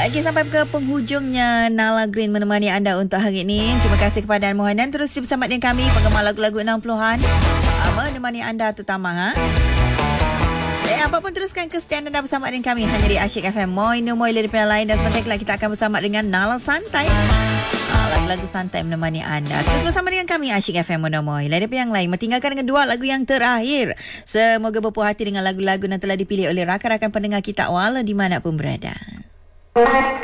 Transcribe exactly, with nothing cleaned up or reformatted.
Baik, sampai ke penghujungnya Nala Green menemani anda untuk hari ini. Terima kasih kepada Mohanan. Terus bersama dengan kami, penggemar lagu-lagu enam puluhan. Menemani anda terutama. Ha? Eh, apapun teruskan kesetiaan anda bersama dengan kami hanya di Asyik F M. Moi, no moi, daripada lain. Dan sebentar lagi kita akan bersama dengan Nala Santai. Lagu-lagu santai menemani anda. Terus bersama dengan kami Asyik F M Monomoy. Lain daripada yang lain, tinggalkan dengan dua lagu yang terakhir. Semoga berpuas hati dengan lagu-lagu yang telah dipilih oleh rakan-rakan pendengar kita walau di mana pun berada.